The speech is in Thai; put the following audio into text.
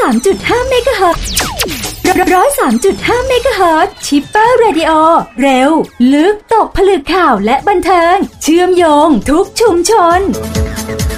103.5 เมกะเฮิรตซ์ 103.5 เมกะเฮิรตซ์ ชิปเปอร์เรดิโอ เร็วลึกตกผลึกข่าวและบันเทิงเชื่อมโยงทุกชุมชน